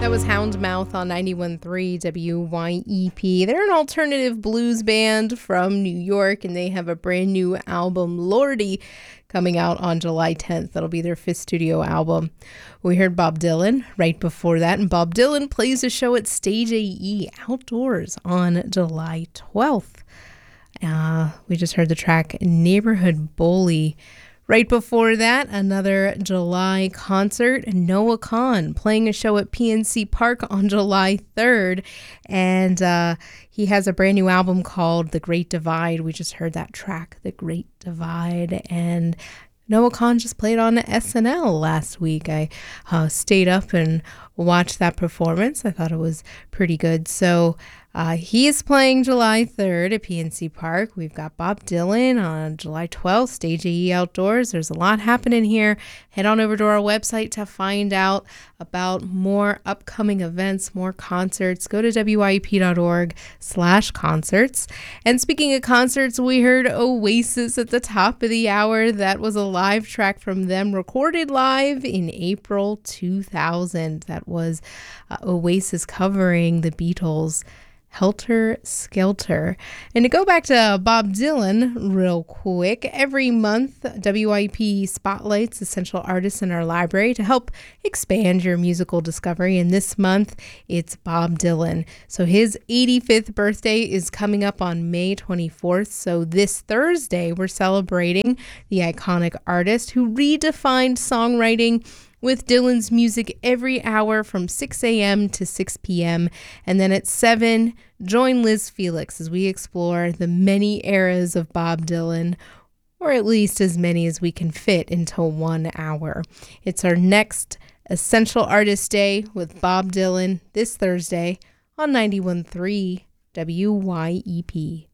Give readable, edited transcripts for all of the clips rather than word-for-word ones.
That was Houndmouth on 91.3 WYEP. They're an alternative blues band from New York, and they have a brand new album, Lordy, coming out on July 10th. That'll be their 5th studio album. We heard Bob Dylan right before that, and Bob Dylan plays a show at Stage AE Outdoors on July 12th. We just heard the track Neighborhood Bully. Right before that, another July concert, Noah Kahan playing a show at PNC Park on July 3rd. And he has a brand new album called The Great Divide. We just heard that track, The Great Divide. And Noah Kahan just played on SNL last week. I stayed up and watched that performance. I thought it was pretty good. So he is playing July 3rd at PNC Park. We've got Bob Dylan on July 12th, Stage AE Outdoors. There's a lot happening here. Head on over to our website to find out about more upcoming events, more concerts. Go to wyep.org/concerts. And speaking of concerts, we heard Oasis at the top of the hour. That was a live track from them, recorded live in April 2000. That was Oasis covering the Beatles' Helter Skelter. And to go back to Bob Dylan real quick, every month WYP spotlights essential artists in our library to help expand your musical discovery. And this month it's Bob Dylan. So his 85th birthday is coming up on May 24th. So this Thursday we're celebrating the iconic artist who redefined songwriting with Dylan's music every hour from 6 a.m. to 6 p.m. And then at 7, join Liz Felix as we explore the many eras of Bob Dylan, or at least as many as we can fit into 1 hour. It's our next Essential Artist Day with Bob Dylan this Thursday on 91.3 WYEP.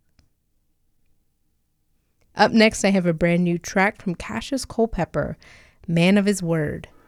Up next, I have a brand new track from Cassius Culpepper, Man of His Word.